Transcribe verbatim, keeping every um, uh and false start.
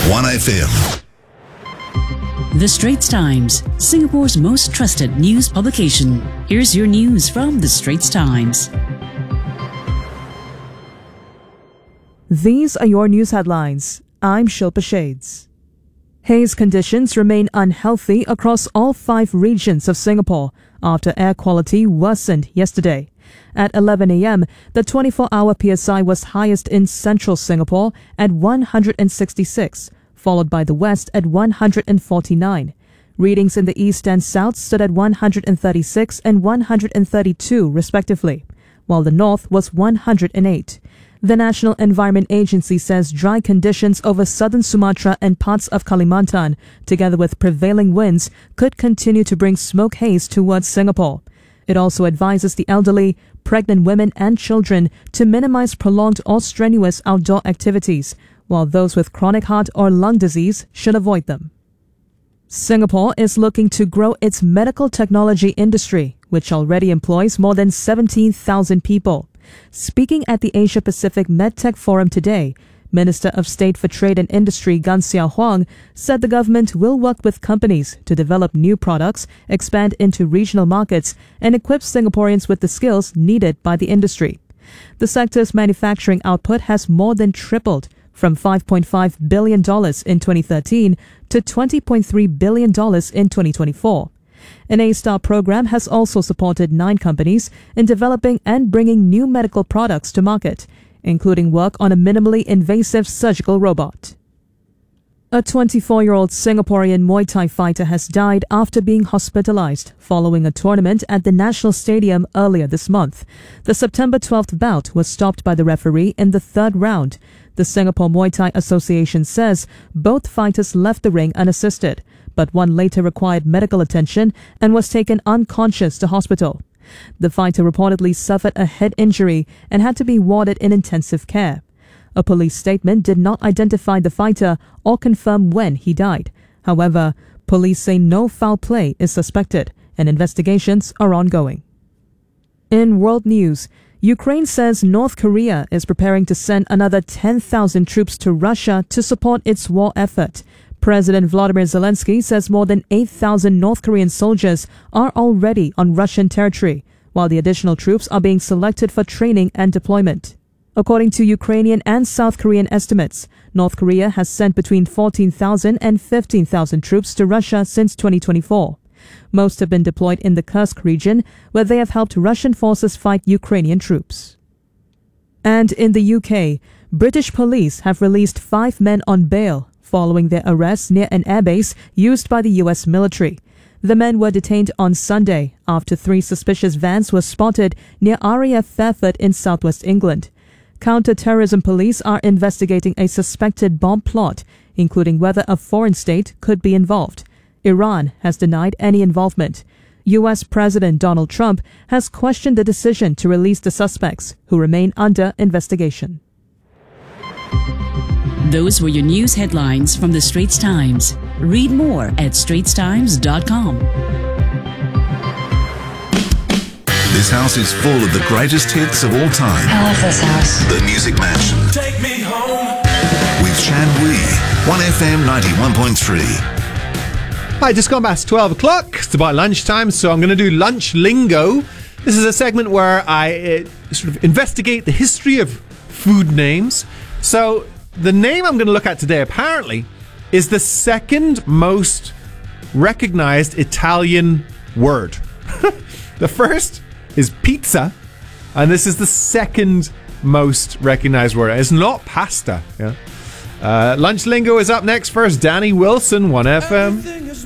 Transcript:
one F M. The Straits Times, Singapore's most trusted news publication. Here's your news from The Straits Times. These are your news headlines. I'm Shilpa Shades. Haze conditions remain unhealthy across all five regions of Singapore after air quality worsened yesterday. At eleven a.m., the twenty-four hour P S I was highest in central Singapore at one hundred sixty-six, followed by the west at one hundred forty-nine. Readings in the east and south stood at one hundred thirty-six and one hundred thirty-two respectively, while the north was one hundred eight. The National Environment Agency says dry conditions over southern Sumatra and parts of Kalimantan, together with prevailing winds, could continue to bring smoke haze towards Singapore. It also advises the elderly, pregnant women and children to minimize prolonged or strenuous outdoor activities, while those with chronic heart or lung disease should avoid them. Singapore is looking to grow its medical technology industry, which already employs more than seventeen thousand people. Speaking at the Asia Pacific MedTech Forum today, Minister of State for Trade and Industry Gan Sia Huang said the government will work with companies to develop new products, expand into regional markets, and equip Singaporeans with the skills needed by the industry. The sector's manufacturing output has more than tripled, from five point five billion dollars in twenty thirteen to twenty point three billion dollars in twenty twenty-four. An A-STAR program has also supported nine companies in developing and bringing new medical products to market, including work on a minimally invasive surgical robot. A twenty-four-year-old Singaporean Muay Thai fighter has died after being hospitalized following a tournament at the National Stadium earlier this month. The September twelfth bout was stopped by the referee in the third round. The Singapore Muay Thai Association says both fighters left the ring unassisted, but one later required medical attention and was taken unconscious to hospital. The fighter reportedly suffered a head injury and had to be warded in intensive care. A police statement did not identify the fighter or confirm when he died. However, police say no foul play is suspected and investigations are ongoing. In world news, Ukraine says North Korea is preparing to send another ten thousand troops to Russia to support its war effort. President Volodymyr Zelensky says more than eight thousand North Korean soldiers are already on Russian territory, while the additional troops are being selected for training and deployment. According to Ukrainian and South Korean estimates, North Korea has sent between fourteen thousand and fifteen thousand troops to Russia since twenty twenty-four. Most have been deployed in the Kursk region, where they have helped Russian forces fight Ukrainian troops. And in the U K, British police have released five men on bail following their arrests near an airbase used by the U S military. The men were detained on Sunday after three suspicious vans were spotted near R A F Fairford in southwest England. Counter-terrorism police are investigating a suspected bomb plot, including whether a foreign state could be involved. Iran has denied any involvement. U S President Donald Trump has questioned the decision to release the suspects, who remain under investigation. Those were your news headlines from The Straits Times. Read more at straits times dot com. This house is full of the greatest hits of all time. I love this house. The Music Mansion. Take me home. With Chan Wee. one F M ninety-one point three. Hi, just gone past twelve o'clock. It's about lunchtime, so I'm going to do Lunch Lingo. This is a segment where I uh, sort of investigate the history of food names. So the name I'm going to look at today, apparently, is the second most recognized Italian word. The first is pizza, and this is the second most recognized word. It's not pasta. Yeah. Uh, Lunch Lingo is up next. First, Danny Wilson, one F M.